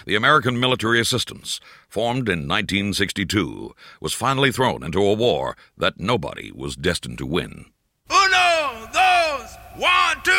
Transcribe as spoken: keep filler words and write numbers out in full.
The American Military Assistance, formed in nineteen sixty-two, was finally thrown into a war that nobody was destined to win. Uno, dos, one, two.